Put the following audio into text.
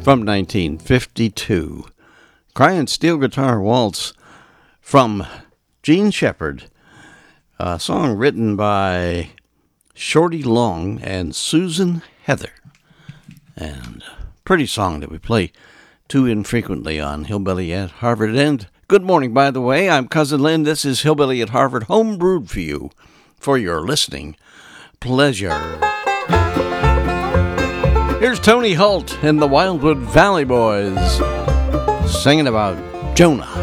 from 1952. Crying Steel Guitar Waltz from Gene Shepard, a song written by Shorty Long and Susan Heather. And a pretty song that we play too infrequently on Hillbilly at Harvard. And good morning, by the way. I'm Cousin Lynn. This is Hillbilly at Harvard, home brewed for you for your listening pleasure. Here's Tony Holt and the Wildwood Valley Boys singing about Jonah.